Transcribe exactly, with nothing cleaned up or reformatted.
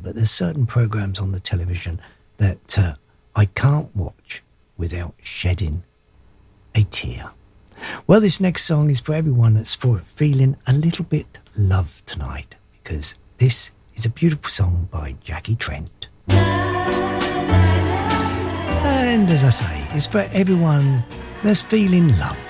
but there's certain programs on the television that uh, I can't watch without shedding a tear. Well, this next song is for everyone that's for feeling a little bit loved tonight, because this is a beautiful song by Jackie Trent. And as I say, it's for everyone that's feeling loved.